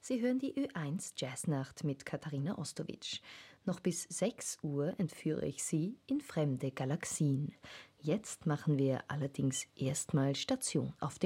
Sie hören die Ö1 Jazznacht mit Katharina Ostowitsch. Noch bis 6 Uhr entführe ich Sie in fremde Galaxien. Jetzt machen wir allerdings erstmal Station auf